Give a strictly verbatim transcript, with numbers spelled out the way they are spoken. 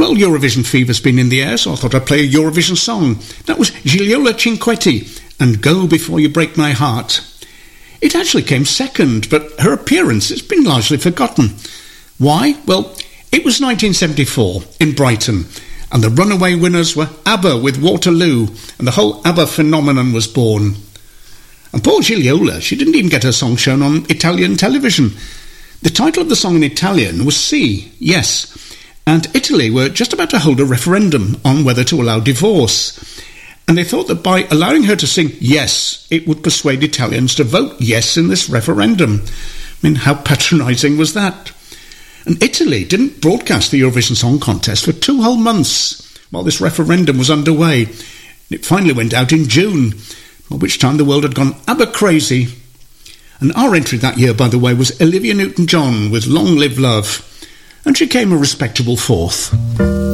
Well, Eurovision fever's been in the air, so I thought I'd play a Eurovision song. That was Gigliola Cinquetti and Go Before You Break My Heart. It actually came second, but her appearance has been largely forgotten. Why? Well, it was nineteen seventy-four in Brighton, and the runaway winners were ABBA with Waterloo, and the whole ABBA phenomenon was born. And poor Gigliola, she didn't even get her song shown on Italian television. The title of the song in Italian was Sì, Yes, and Italy were just about to hold a referendum on whether to allow divorce. And they thought that by allowing her to sing Yes, it would persuade Italians to vote yes in this referendum. I mean, how patronising was that? And Italy didn't broadcast the Eurovision Song Contest for two whole months while this referendum was underway. It finally went out in June, by which time the world had gone ABBA crazy. And our entry that year, by the way, was Olivia Newton-John with Long Live Love, and she came a respectable fourth.